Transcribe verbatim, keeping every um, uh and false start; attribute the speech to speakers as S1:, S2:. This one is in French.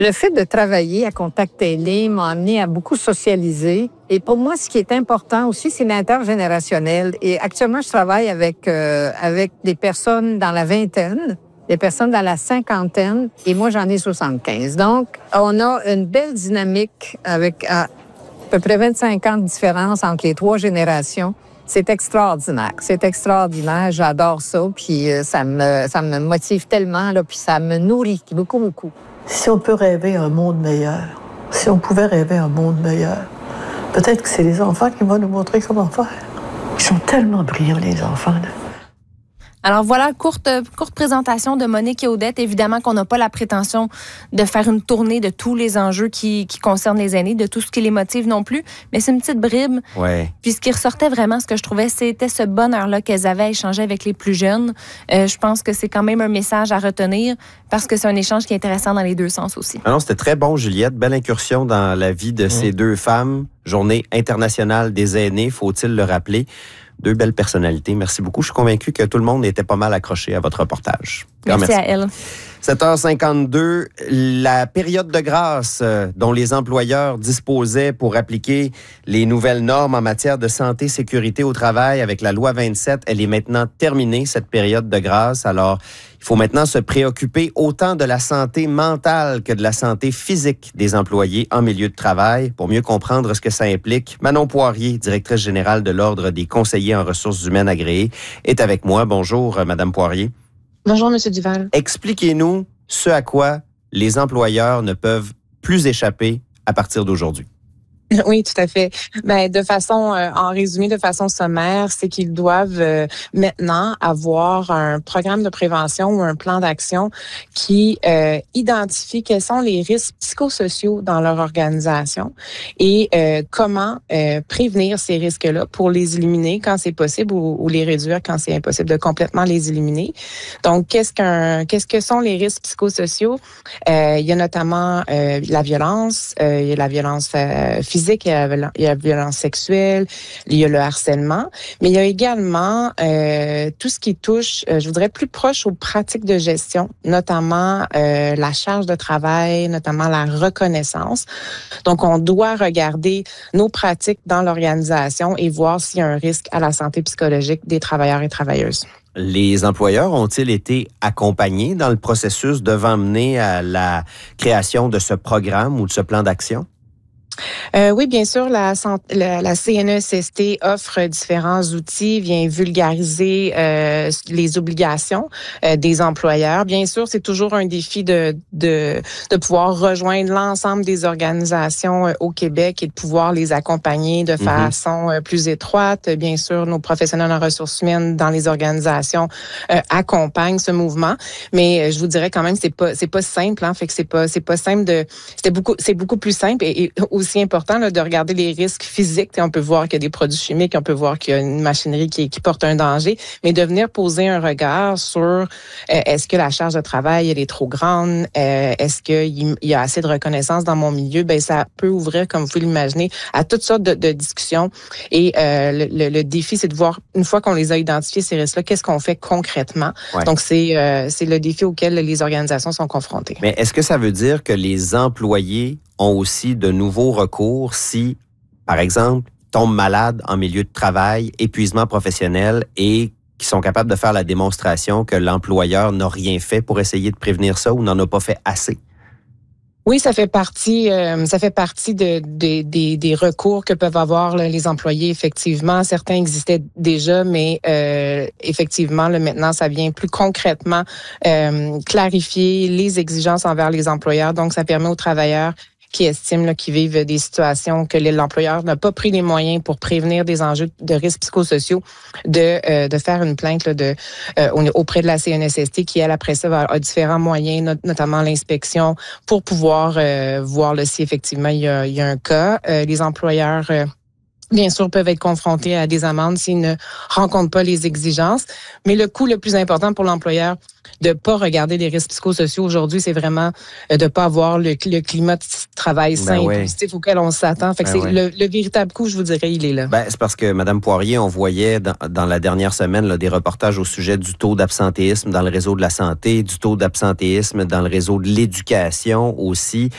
S1: Le fait de travailler à Contact Télé m'a amené à beaucoup socialiser. Et pour moi, ce qui est important aussi, c'est l'intergénérationnel. Et actuellement, je travaille avec, euh, avec des personnes dans la vingtaine, des personnes dans la cinquantaine, et moi, j'en ai soixante-quinze. Donc, on a une belle dynamique avec à peu près vingt-cinq ans de différence entre les trois générations. C'est extraordinaire. C'est extraordinaire. J'adore ça. Puis euh, ça me, ça me motive tellement, là, puis ça me nourrit beaucoup, beaucoup.
S2: Si on peut rêver un monde meilleur, si on pouvait rêver un monde meilleur, peut-être que c'est les enfants qui vont nous montrer comment faire. Ils sont tellement brillants, les enfants, là.
S3: Alors voilà, courte, courte présentation de Monique et Odette. Évidemment qu'on n'a pas la prétention de faire une tournée de tous les enjeux qui, qui concernent les aînés, de tout ce qui les motive non plus, mais c'est une petite bribe.
S4: Ouais.
S3: Puis ce qui ressortait vraiment, ce que je trouvais, c'était ce bonheur-là qu'elles avaient à échanger avec les plus jeunes. Euh, je pense que c'est quand même un message à retenir parce que c'est un échange qui est intéressant dans les deux sens aussi.
S4: Ah non, c'était très bon, Juliette. Belle incursion dans la vie de mmh. ces deux femmes. Journée internationale des aînés, faut-il le rappeler. Deux belles personnalités. Merci beaucoup. Je suis convaincu que tout le monde était pas mal accroché à votre reportage.
S3: Merci, merci à elle.
S4: sept heures cinquante-deux, la période de grâce dont les employeurs disposaient pour appliquer les nouvelles normes en matière de santé et sécurité au travail avec la loi vingt-sept, elle est maintenant terminée, cette période de grâce. Alors, il faut maintenant se préoccuper autant de la santé mentale que de la santé physique des employés en milieu de travail. Pour mieux comprendre ce que ça implique, Manon Poirier, directrice générale de l'Ordre des conseillers en ressources humaines agréés, est avec moi. Bonjour, Madame Poirier.
S5: Bonjour, Monsieur Duval.
S4: Expliquez-nous ce à quoi les employeurs ne peuvent plus échapper à partir d'aujourd'hui.
S5: Oui, tout à fait. Ben, de façon, euh, en résumé, de façon sommaire, c'est qu'ils doivent euh, maintenant avoir un programme de prévention ou un plan d'action qui euh, identifie quels sont les risques psychosociaux dans leur organisation et euh, comment euh, prévenir ces risques-là pour les éliminer quand c'est possible ou, ou les réduire quand c'est impossible de complètement les éliminer. Donc, qu'est-ce qu'un, qu'est-ce que sont les risques psychosociaux? Euh, il y a notamment euh, la violence, euh, il y a la violence euh, physique, il y, a, il y a la violence sexuelle, il y a le harcèlement, mais il y a également euh, tout ce qui touche, euh, je voudrais, plus proche aux pratiques de gestion, notamment euh, la charge de travail, notamment la reconnaissance. Donc, on doit regarder nos pratiques dans l'organisation et voir s'il y a un risque à la santé psychologique des travailleurs et travailleuses.
S4: Les employeurs ont-ils été accompagnés dans le processus devant mener à la création de ce programme ou de ce plan d'action?
S5: Euh, oui, bien sûr, la, la, la C N E S S T offre différents outils, vient vulgariser euh, les obligations euh, des employeurs. Bien sûr, c'est toujours un défi de, de, de pouvoir rejoindre l'ensemble des organisations euh, au Québec et de pouvoir les accompagner de mm-hmm. façon euh, plus étroite. Bien sûr, nos professionnels en ressources humaines dans les organisations euh, accompagnent ce mouvement, mais euh, je vous dirais quand même, c'est pas c'est pas simple. Hein, fait que c'est pas c'est pas simple de c'était beaucoup c'est beaucoup plus simple et, et aussi important là, de regarder les risques physiques. T'sais, on peut voir qu'il y a des produits chimiques, on peut voir qu'il y a une machinerie qui, qui porte un danger, mais de venir poser un regard sur euh, est-ce que la charge de travail elle est trop grande, euh, est-ce qu'il y a assez de reconnaissance dans mon milieu, ben ça peut ouvrir, comme vous pouvez l'imaginer, à toutes sortes de, de discussions. Et euh, le, le, le défi, c'est de voir, une fois qu'on les a identifiés, ces risques-là, qu'est-ce qu'on fait concrètement. Ouais. Donc, c'est, euh, c'est le défi auquel les organisations sont confrontées.
S4: Mais est-ce que ça veut dire que les employés ont aussi de nouveaux recours si, par exemple, tombent malades en milieu de travail, épuisement professionnel et qui sont capables de faire la démonstration que l'employeur n'a rien fait pour essayer de prévenir ça ou n'en a pas fait assez?
S5: Oui, ça fait partie, euh, ça fait partie de, de, de, des recours que peuvent avoir là, les employés. Effectivement, certains existaient déjà, mais euh, effectivement, là, maintenant, ça vient plus concrètement euh, clarifier les exigences envers les employeurs. Donc, ça permet aux travailleurs qui estiment là, qu'ils vivent des situations que l'employeur n'a pas pris les moyens pour prévenir des enjeux de risques psychosociaux, de euh, de faire une plainte là, de euh, auprès de la C N E S S T qui, elle, après ça, va, a différents moyens, not- notamment l'inspection, pour pouvoir euh, voir là, si effectivement il y a, il y a un cas. Euh, les employeurs... Euh, bien sûr, peuvent être confrontés à des amendes s'ils ne rencontrent pas les exigences. Mais le coût le plus important pour l'employeur de pas regarder les risques psychosociaux aujourd'hui, c'est vraiment de pas avoir le, le climat de travail sain ben et ouais. positif auquel on s'attend. Fait que ben c'est ouais. le, le véritable coût, je vous dirais, il est là.
S4: Ben, c'est parce que, Mme Poirier, on voyait dans, dans la dernière semaine là, des reportages au sujet du taux d'absentéisme dans le réseau de la santé, du taux d'absentéisme dans le réseau de l'éducation aussi.